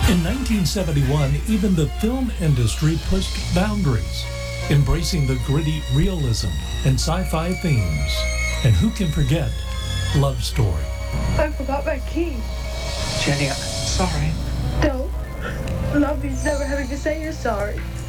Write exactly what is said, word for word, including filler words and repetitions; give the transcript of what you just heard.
In nineteen seventy-one, even the film industry pushed boundaries, embracing the gritty realism and sci-fi themes. And who can forget Love Story? I forgot my key. Jenny, I'm sorry. Don't. Love means never having to say you're sorry.